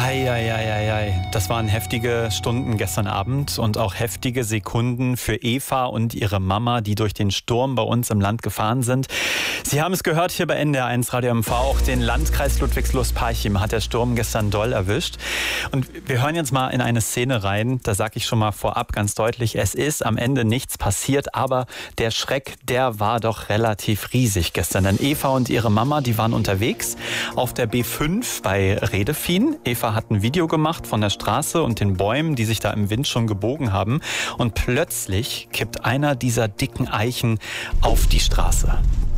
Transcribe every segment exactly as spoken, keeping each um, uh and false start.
Eieieiei, das waren heftige Stunden gestern Abend und auch heftige Sekunden für Eva und ihre Mama, die durch den Sturm bei uns im Land gefahren sind. Sie haben es gehört hier bei N D R eins Radio M V, auch den Landkreis Ludwigslust-Parchim hat der Sturm gestern doll erwischt. Und wir hören jetzt mal in eine Szene rein, da sage ich schon mal vorab ganz deutlich, es ist am Ende nichts passiert, aber der Schreck, der war doch relativ riesig gestern. Denn Eva und ihre Mama, die waren unterwegs auf der B fünf bei Redefien. Eva hat ein Video gemacht von der Straße und den Bäumen, die sich da im Wind schon gebogen haben. Und plötzlich kippt einer dieser dicken Eichen auf die Straße.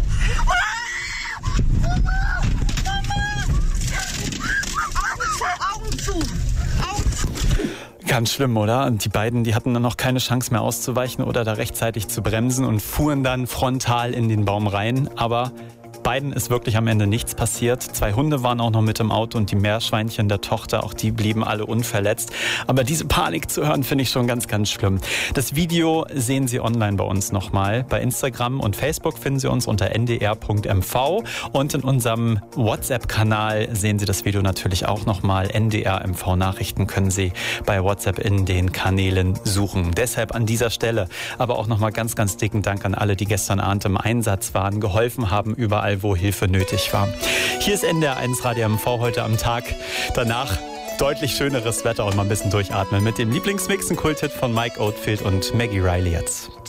Ganz schlimm, oder? Und die beiden, die hatten dann noch keine Chance mehr auszuweichen oder da rechtzeitig zu bremsen und fuhren dann frontal in den Baum rein. Aber beiden ist wirklich am Ende nichts passiert. Zwei Hunde waren auch noch mit im Auto und die Meerschweinchen der Tochter, auch die blieben alle unverletzt. Aber diese Panik zu hören, finde ich schon ganz, ganz schlimm. Das Video sehen Sie online bei uns nochmal. Bei Instagram und Facebook finden Sie uns unter n d r punkt m v und in unserem WhatsApp-Kanal sehen Sie das Video natürlich auch nochmal. N D R M V Nachrichten können Sie bei WhatsApp in den Kanälen suchen. Deshalb an dieser Stelle aber auch nochmal ganz, ganz dicken Dank an alle, die gestern Abend im Einsatz waren, geholfen haben, überall wo Hilfe nötig war. Hier ist N D R eins Radio M V heute am Tag. Danach deutlich schöneres Wetter und mal ein bisschen durchatmen mit dem Lieblingsmix, ein Kulthit von Mike Oldfield und Maggie Riley jetzt.